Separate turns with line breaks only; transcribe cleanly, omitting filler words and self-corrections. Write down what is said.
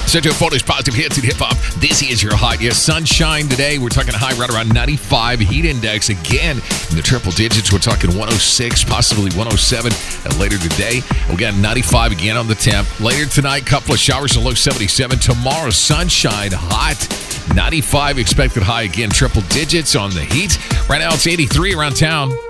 Set to a photos, positive hits and hip hop. This is your hot. Yes, sunshine today. We're talking high right around 95. Heat index again in the triple digits. We're talking 106, possibly 107 later today. We got 95 again on the temp. Later tonight, couple of showers and low 77. Tomorrow, sunshine, hot. 95 expected high again, triple digits on the heat. Right now, it's 83 around town.